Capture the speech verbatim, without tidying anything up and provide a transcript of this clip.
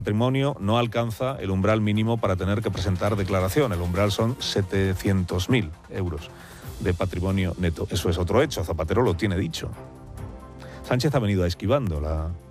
patrimonio no alcanza el umbral mínimo para tener que presentar declaración. El umbral son setecientos mil euros de patrimonio neto. Eso es otro hecho, Zapatero lo tiene dicho. Sánchez ha venido esquivando la